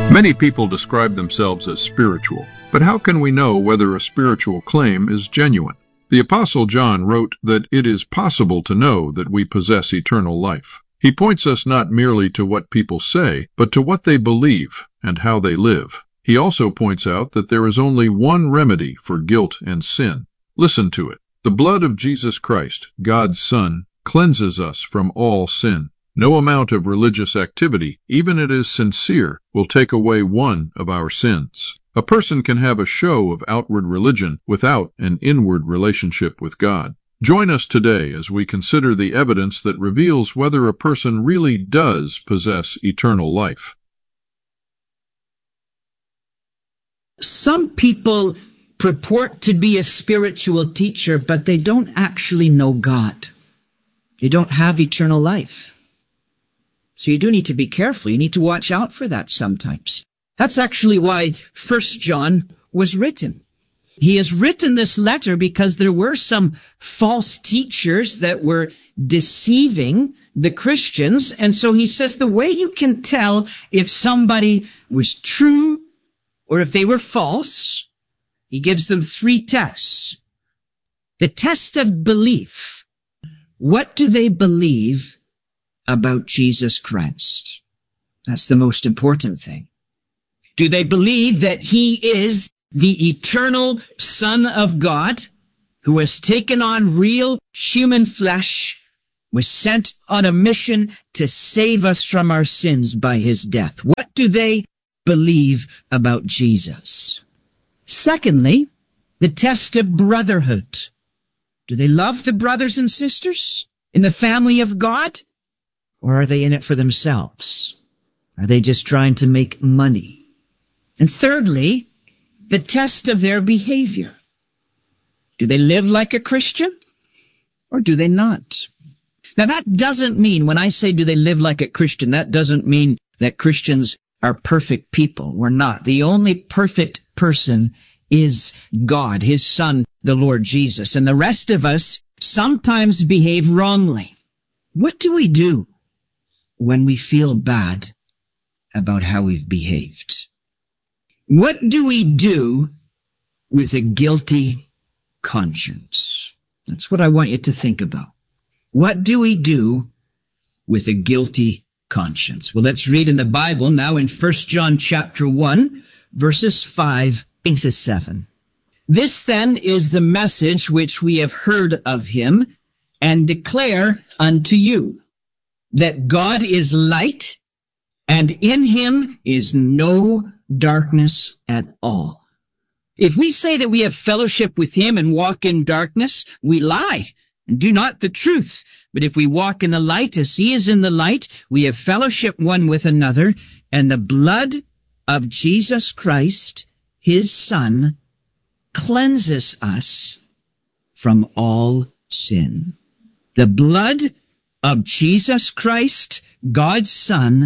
Many people describe themselves as spiritual, but how can we know whether a spiritual claim is genuine? The Apostle John wrote that it is possible to know that we possess eternal life. He points us not merely to what people say, but to what they believe and how they live. He also points out that there is only one remedy for guilt and sin. Listen to it. The blood of Jesus Christ, God's Son, cleanses us from all sin. No amount of religious activity, even if it is sincere, will take away one of our sins. A person can have a show of outward religion without an inward relationship with God. Join us today as we consider the evidence that reveals whether a person really does possess eternal life. Some people purport to be a spiritual teacher, but they don't actually know God. They don't have eternal life. So you do need to be careful. You need to watch out for that sometimes. That's actually why 1 John was written. He has written this letter because there were some false teachers that were deceiving the Christians. And so he says the way you can tell if somebody was true or if they were false, he gives them 3 tests. The test of belief. What do they believe about Jesus Christ? That's the most important thing. Do they believe that he is the eternal Son of God who has taken on real human flesh, was sent on a mission to save us from our sins by his death? What do they believe about Jesus? Secondly, the test of brotherhood. Do they love the brothers and sisters in the family of God? Or are they in it for themselves? Are they just trying to make money? And thirdly, the test of their behavior. Do they live like a Christian or do they not? Now that doesn't mean, when I say do they live like a Christian, that doesn't mean that Christians are perfect people. We're not. The only perfect person is God, his Son, the Lord Jesus. And the rest of us sometimes behave wrongly. What do we do when we feel bad about how we've behaved? What do we do with a guilty conscience? That's what I want you to think about. What do we do with a guilty conscience? Well, let's read in the Bible now in 1 John chapter 1, verses 5 to 7. This then is the message which we have heard of him and declare unto you, that God is light, and in him is no darkness at all. If we say that we have fellowship with him and walk in darkness, we lie and do not the truth. But if we walk in the light as he is in the light, we have fellowship one with another, and the blood of Jesus Christ, his Son, cleanses us from all sin. The blood of Jesus Christ, God's Son,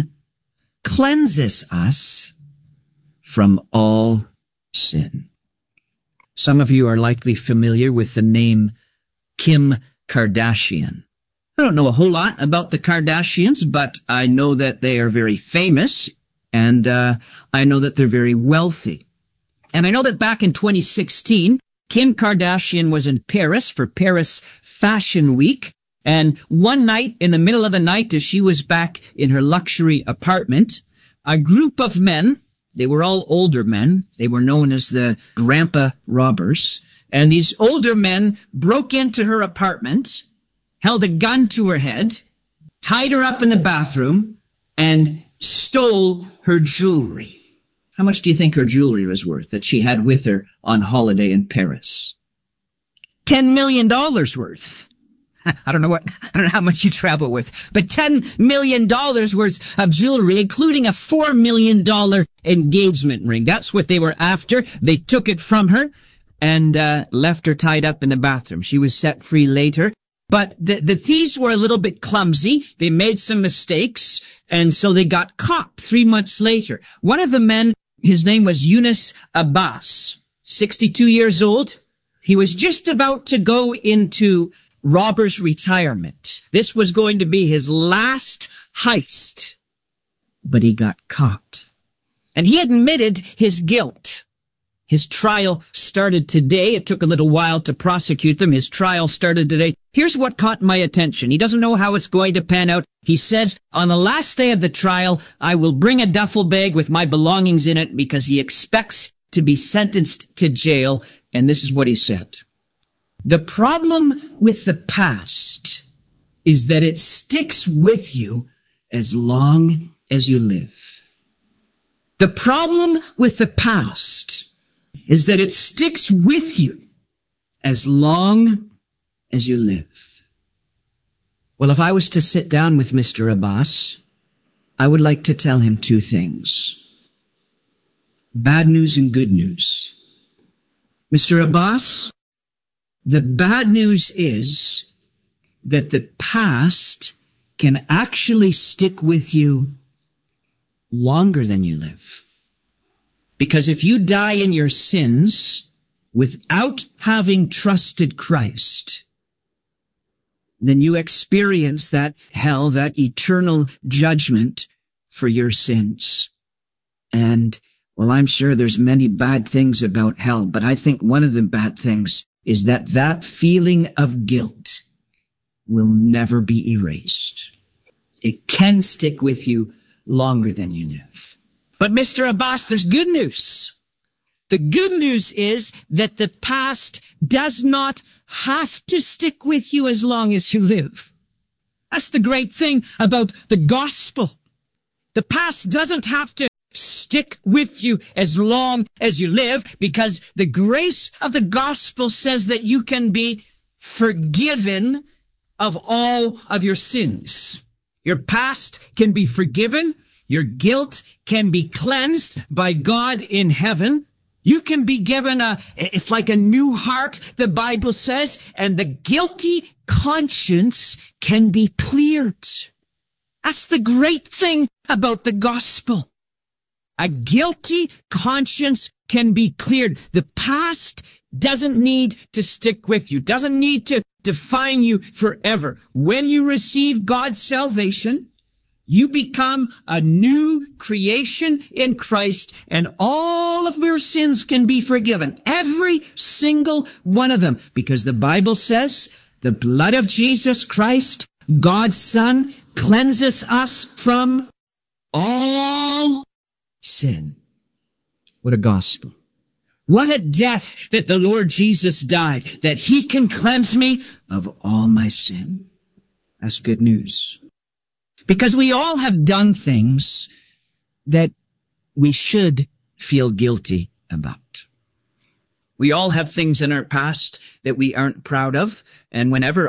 cleanses us from all sin. Some of you are likely familiar with the name Kim Kardashian. I don't know a whole lot about the Kardashians, but I know that they are very famous, and I know that they're very wealthy. And I know that back in 2016, Kim Kardashian was in Paris for Paris Fashion Week. And one night, in the middle of the night, as she was back in her luxury apartment, a group of men, they were all older men, they were known as the Grandpa Robbers, and these older men broke into her apartment, held a gun to her head, tied her up in the bathroom, and stole her jewelry. How much do you think her jewelry was worth that she had with her on holiday in Paris? $10 million worth. I don't know how much you travel with, but $10 million worth of jewelry, including a $4 million engagement ring. That's what they were after. They took it from her and left her tied up in the bathroom. She was set free later. But the thieves were a little bit clumsy. They made some mistakes, and so they got caught 3 months later. One of the men, his name was Yunus Abbas, 62 years old. He was just about to go into robber's retirement. This was going to be his last heist, but he got caught. And he admitted his guilt. His trial started today. It took a little while to prosecute them. His trial started today. Here's what caught my attention. He doesn't know how it's going to pan out. He says, on the last day of the trial, I will bring a duffel bag with my belongings in it, because he expects to be sentenced to jail. And this is what he said. The problem with the past is that it sticks with you as long as you live. The problem with the past is that it sticks with you as long as you live. Well, if I was to sit down with Mr. Abbas, I would like to tell him two things. Bad news and good news. Mr. Abbas, the bad news is that the past can actually stick with you longer than you live. Because if you die in your sins without having trusted Christ, then you experience that hell, that eternal judgment for your sins. And, well, I'm sure there's many bad things about hell, but I think one of the bad things is that feeling of guilt will never be erased. It can stick with you longer than you live. But Mr. Abbas, there's good news. The good news is that the past does not have to stick with you as long as you live. That's the great thing about the gospel. The past doesn't have to stick with you as long as you live, because the grace of the gospel says that you can be forgiven of all of your sins. Your past can be forgiven. Your guilt can be cleansed by God in heaven. You can be given it's like a new heart, the Bible says, and the guilty conscience can be cleared. That's the great thing about the gospel. A guilty conscience can be cleared. The past doesn't need to stick with you, doesn't need to define you forever. When you receive God's salvation, you become a new creation in Christ, and all of your sins can be forgiven. Every single one of them. Because the Bible says the blood of Jesus Christ, God's Son, cleanses us from all sin. What a gospel. What a death that the Lord Jesus died, that he can cleanse me of all my sin. That's good news. Because we all have done things that we should feel guilty about. We all have things in our past that we aren't proud of. And whenever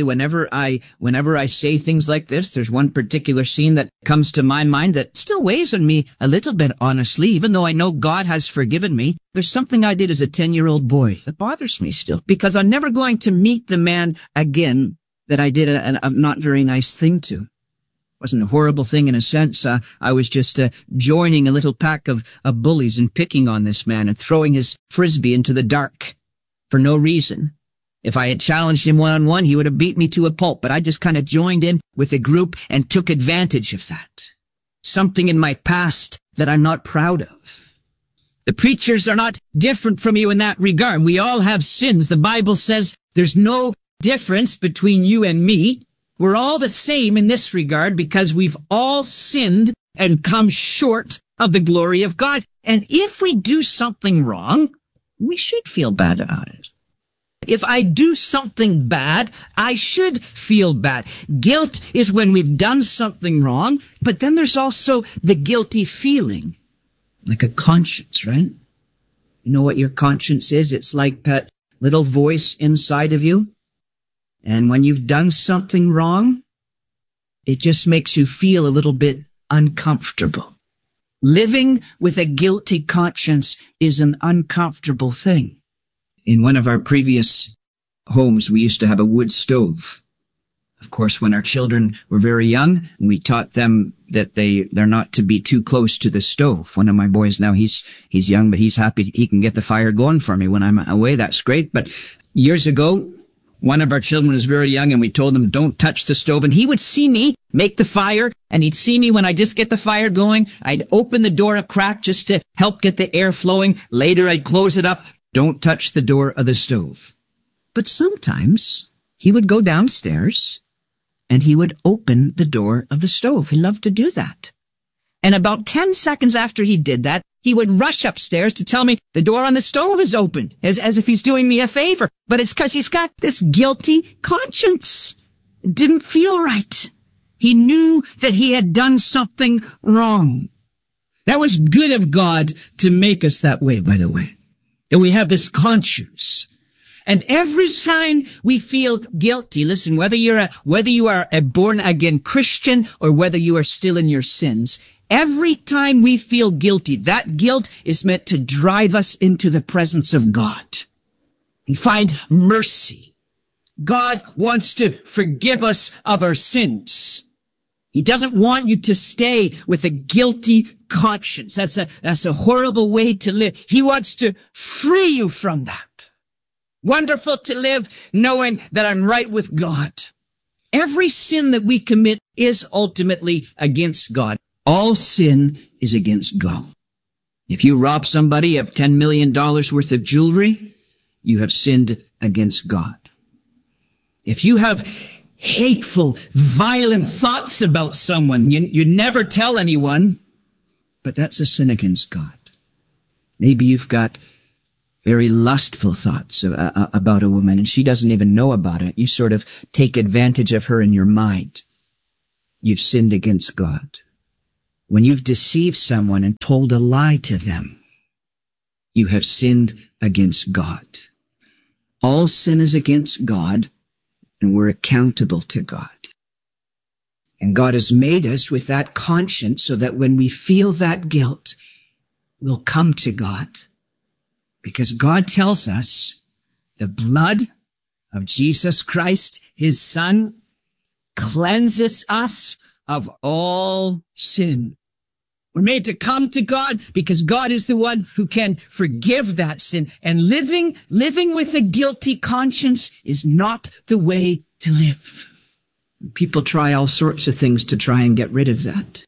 I say things like this, there's one particular scene that comes to my mind that still weighs on me a little bit, honestly, even though I know God has forgiven me. There's something I did as a 10-year-old boy that bothers me still, because I'm never going to meet the man again that I did a not very nice thing to. Wasn't a horrible thing in a sense. I was just joining a little pack of bullies and picking on this man and throwing his frisbee into the dark for no reason. If I had challenged him one-on-one, he would have beat me to a pulp, but I just kind of joined in with the group and took advantage of that. Something in my past that I'm not proud of. The preachers are not different from you in that regard. We all have sins. The Bible says there's no difference between you and me. We're all the same in this regard, because we've all sinned and come short of the glory of God. And if we do something wrong, we should feel bad about it. If I do something bad, I should feel bad. Guilt is when we've done something wrong, but then there's also the guilty feeling, like a conscience, right? You know what your conscience is? It's like that little voice inside of you. And when you've done something wrong, it just makes you feel a little bit uncomfortable. Living with a guilty conscience is an uncomfortable thing. In one of our previous homes, we used to have a wood stove. Of course, when our children were very young, we taught them that they're not to be too close to the stove. One of my boys now, he's young, but he's happy he can get the fire going for me when I'm away. That's great. But years ago, One of our children was very young, and we told him, don't touch the stove. And he would see me make the fire, and he'd see me when I just get the fire going. I'd open the door a crack just to help get the air flowing. Later, I'd close it up. Don't touch the door of the stove. But sometimes he would go downstairs, and he would open the door of the stove. He loved to do that. And about 10 seconds after he did that, he would rush upstairs to tell me the door on the stove is open, as if he's doing me a favor. But it's because he's got this guilty conscience. It didn't feel right. He knew that he had done something wrong. That was good of God to make us that way, by the way. And we have this conscience. And every time we feel guilty, listen, whether you are a born-again Christian or whether you are still in your sins, every time we feel guilty, that guilt is meant to drive us into the presence of God and find mercy. God wants to forgive us of our sins. He doesn't want you to stay with a guilty conscience. That's a horrible way to live. He wants to free you from that. Wonderful to live knowing that I'm right with God. Every sin that we commit is ultimately against God. All sin is against God. If you rob somebody of $10 million worth of jewelry, you have sinned against God. If you have hateful, violent thoughts about someone, you never tell anyone, but that's a sin against God. Maybe you've got very lustful thoughts about a woman, and she doesn't even know about it. You sort of take advantage of her in your mind. You've sinned against God. When you've deceived someone and told a lie to them, you have sinned against God. All sin is against God, and we're accountable to God. And God has made us with that conscience so that when we feel that guilt, we'll come to God. Because God tells us the blood of Jesus Christ, His Son, cleanses us of all sin. We're made to come to God because God is the one who can forgive that sin. And living with a guilty conscience is not the way to live. People try all sorts of things to try and get rid of that.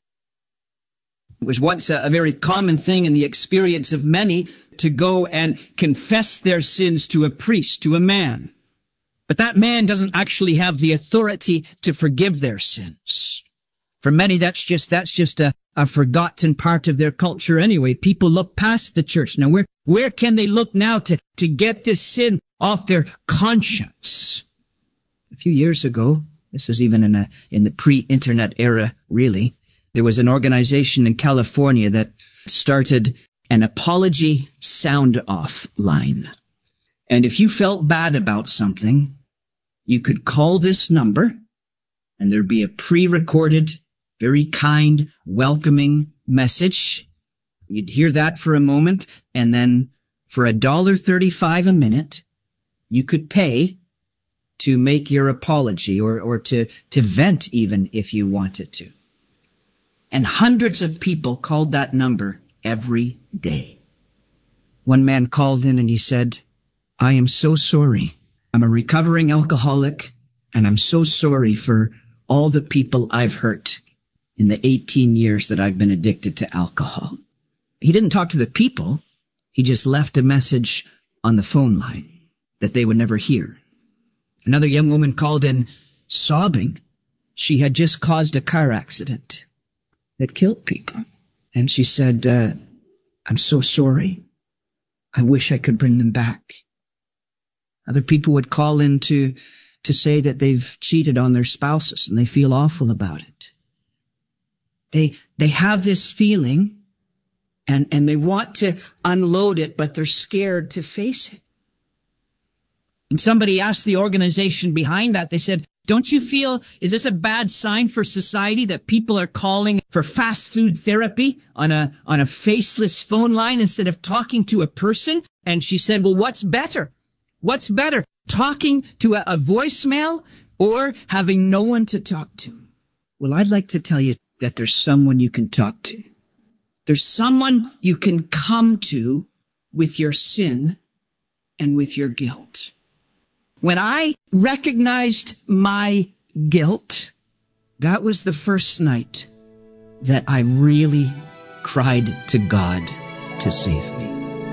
It was once a very common thing in the experience of many to go and confess their sins to a priest, to a man. But that man doesn't actually have the authority to forgive their sins. For many, that's just a forgotten part of their culture anyway. People look past the church. Now, where can they look now to get this sin off their conscience? A few years ago, this was even in the pre-internet era, really, there was an organization in California that started an apology sound-off line. And if you felt bad about something, you could call this number, and there'd be a pre-recorded, very kind, welcoming message. You'd hear that for a moment, and then for $1.35 a minute, you could pay to make your apology or to vent even if you wanted to. And hundreds of people called that number every day. One man called in and he said, I am so sorry. I'm a recovering alcoholic, and I'm so sorry for all the people I've hurt in the 18 years that I've been addicted to alcohol. He didn't talk to the people. He just left a message on the phone line that they would never hear. Another young woman called in sobbing. She had just caused a car accident that killed people. And she said, I'm so sorry. I wish I could bring them back. Other people would call in to say that they've cheated on their spouses and they feel awful about it. They have this feeling and they want to unload it, but they're scared to face it. And somebody asked the organization behind that, they said, don't you feel, is this a bad sign for society that people are calling for fast food therapy on a faceless phone line instead of talking to a person? And she said, well, what's better? What's better, talking to a voicemail or having no one to talk to? Well, I'd like to tell you that there's someone you can talk to. There's someone you can come to with your sin and with your guilt. When I recognized my guilt, that was the first night that I really cried to God to save me.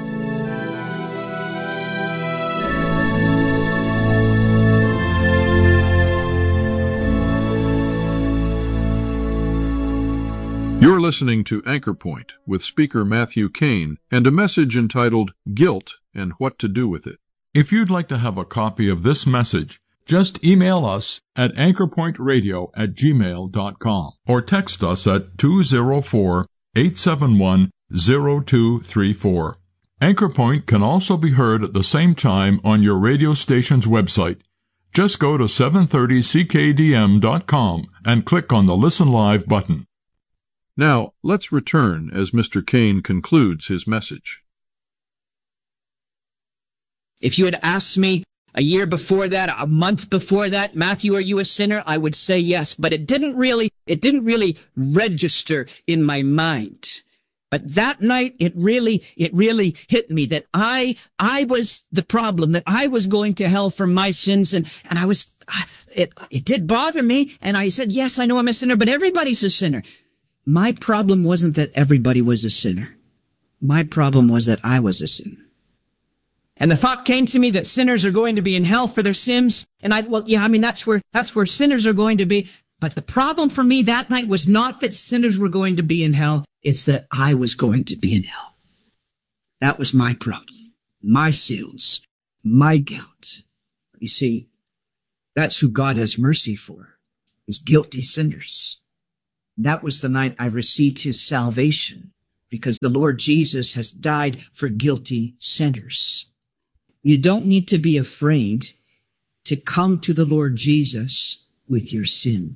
You're listening to Anchor Point with speaker Matthew Kane and a message entitled Guilt and What to Do with It. If you'd like to have a copy of this message, just email us at anchorpointradio@gmail.com or text us at 204-871-0234. Anchor Point can also be heard at the same time on your radio station's website. Just go to 730ckdm.com and click on the Listen Live button. Now, let's return as Mr. Kane concludes his message. If you had asked me a year before that, a month before that, Matthew, are you a sinner? I would say yes, but it didn't really register in my mind. But that night, it really hit me that I was the problem, that I was going to hell for my sins, and it did bother me, and I said, yes, I know I'm a sinner, but everybody's a sinner. My problem wasn't that everybody was a sinner. My problem was that I was a sinner. And the thought came to me that sinners are going to be in hell for their sins. And that's where sinners are going to be. But the problem for me that night was not that sinners were going to be in hell. It's that I was going to be in hell. That was my problem. My sins. My guilt. You see, that's who God has mercy for. Is guilty sinners. That was the night I received his salvation, because the Lord Jesus has died for guilty sinners. You don't need to be afraid to come to the Lord Jesus with your sin.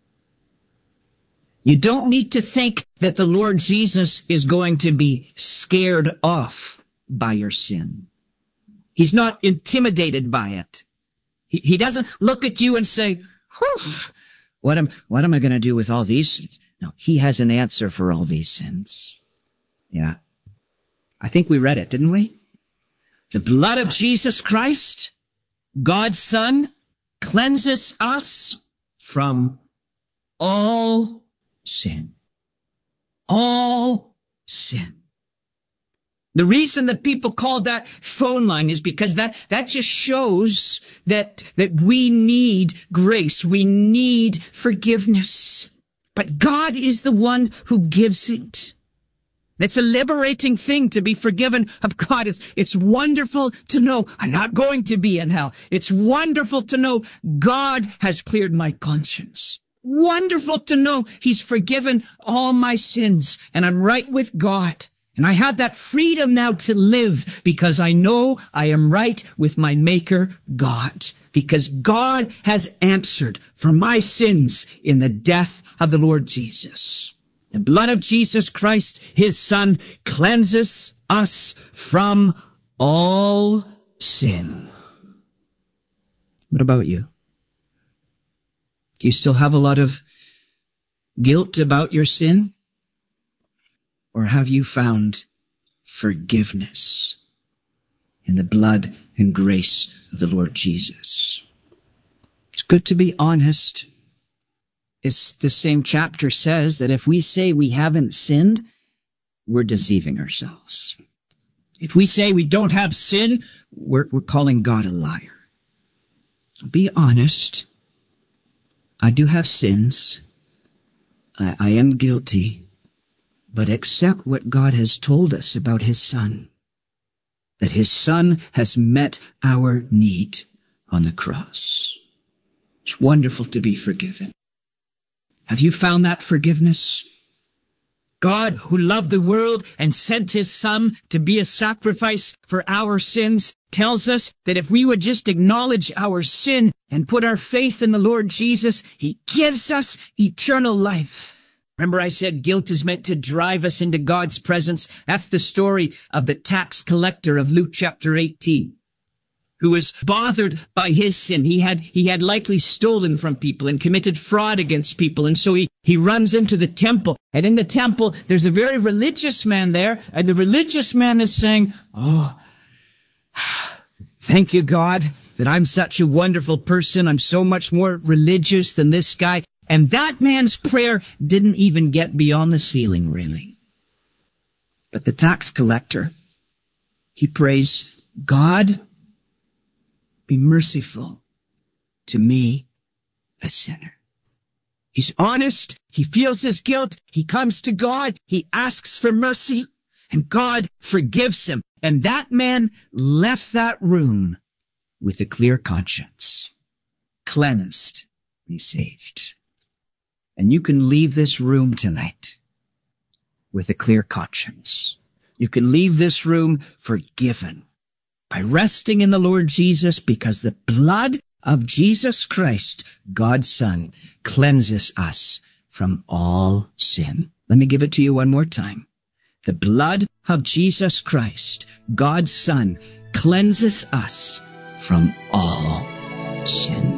You don't need to think that the Lord Jesus is going to be scared off by your sin. He's not intimidated by it. He doesn't look at you and say, whew, What am I going to do with all these sins? No, he has an answer for all these sins. Yeah. I think we read it, didn't we? The blood of Jesus Christ, God's Son, cleanses us from all sin. All sin. The reason that people call that phone line is because that just shows that we need grace. We need forgiveness. But God is the one who gives it. It's a liberating thing to be forgiven of God. It's wonderful to know I'm not going to be in hell. It's wonderful to know God has cleared my conscience. Wonderful to know he's forgiven all my sins and I'm right with God. And I have that freedom now to live because I know I am right with my Maker, God. Because God has answered for my sins in the death of the Lord Jesus. The blood of Jesus Christ, his Son, cleanses us from all sin. What about you? Do you still have a lot of guilt about your sin? Or have you found forgiveness in the blood and grace of the Lord Jesus? It's good to be honest. The same chapter says that if we say we haven't sinned, we're deceiving ourselves. If we say we don't have sin, we're calling God a liar. Be honest. I do have sins. I am guilty. But accept what God has told us about his Son. That his Son has met our need on the cross. It's wonderful to be forgiven. Have you found that forgiveness? God, who loved the world and sent his Son to be a sacrifice for our sins, tells us that if we would just acknowledge our sin and put our faith in the Lord Jesus, he gives us eternal life. Remember I said guilt is meant to drive us into God's presence. That's the story of the tax collector of Luke chapter 18, who was bothered by his sin. He had likely stolen from people and committed fraud against people. And so he runs into the temple. And in the temple, there's a very religious man there. And the religious man is saying, oh, thank you, God. that I'm such a wonderful person. I'm so much more religious than this guy. And that man's prayer didn't even get beyond the ceiling, really. But the tax collector, he prays, God, be merciful to me, a sinner. He's honest. He feels his guilt. He comes to God. He asks for mercy, and God forgives him. And that man left that room with a clear conscience, cleansed, be saved. And you can leave this room tonight with a clear conscience. You can leave this room forgiven by resting in the Lord Jesus, because the blood of Jesus Christ, God's Son, cleanses us from all sin. Let me give it to you one more time. The blood of Jesus Christ, God's Son, cleanses us from all sin.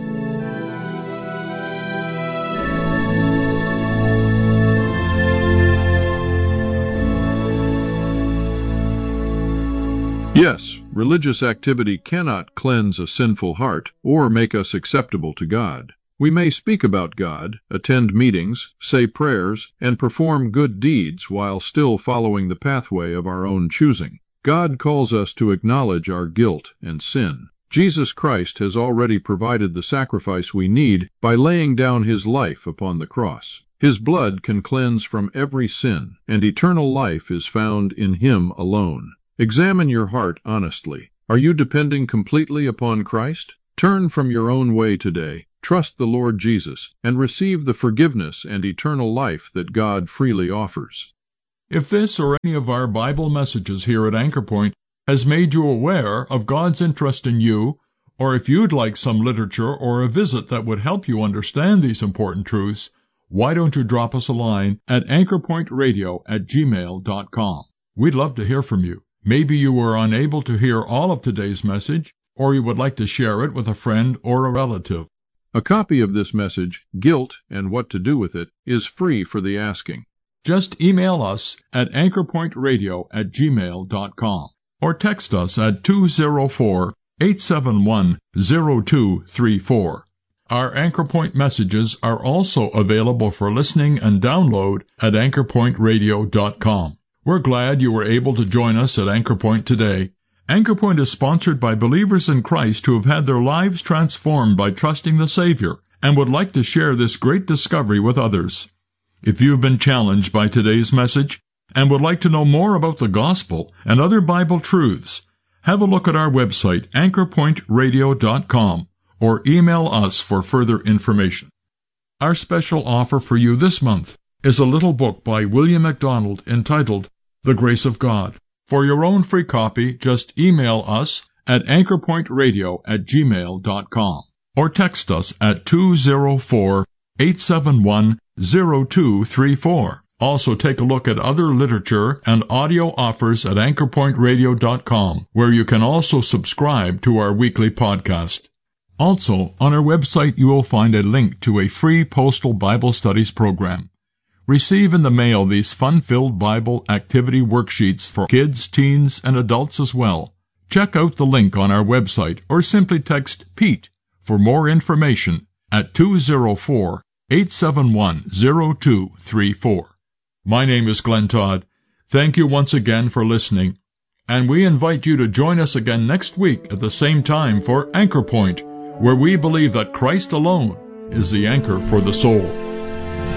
Yes, religious activity cannot cleanse a sinful heart or make us acceptable to God. We may speak about God, attend meetings, say prayers, and perform good deeds while still following the pathway of our own choosing. God calls us to acknowledge our guilt and sin. Jesus Christ has already provided the sacrifice we need by laying down his life upon the cross. His blood can cleanse from every sin, and eternal life is found in him alone. Examine your heart honestly. Are you depending completely upon Christ? Turn from your own way today, trust the Lord Jesus, and receive the forgiveness and eternal life that God freely offers. If this or any of our Bible messages here at Anchor Point has made you aware of God's interest in you, or if you'd like some literature or a visit that would help you understand these important truths, why don't you drop us a line at anchorpointradio@gmail.com. We'd love to hear from you. Maybe you were unable to hear all of today's message, or you would like to share it with a friend or a relative. A copy of this message, Guilt and What to Do with It, is free for the asking. Just email us at anchorpointradio@gmail.com or text us at 204-871-0234. Our Anchor Point messages are also available for listening and download at anchorpointradio.com. We're glad you were able to join us at Anchor Point today. Anchor Point is sponsored by believers in Christ who have had their lives transformed by trusting the Savior and would like to share this great discovery with others. If you've been challenged by today's message and would like to know more about the gospel and other Bible truths, have a look at our website, anchorpointradio.com, or email us for further information. Our special offer for you this month is a little book by William MacDonald entitled The Grace of God. For your own free copy, just email us at anchorpointradio@gmail.com or text us at 204-871-0234. Also take a look at other literature and audio offers at anchorpointradio.com, where you can also subscribe to our weekly podcast. Also, on our website you will find a link to a free postal Bible studies program. Receive in the mail these fun-filled Bible activity worksheets for kids, teens, and adults as well. Check out the link on our website or simply text Pete for more information at 204-871-0234. My name is Glenn Todd. Thank you once again for listening, and we invite you to join us again next week at the same time for Anchor Point, where we believe that Christ alone is the anchor for the soul.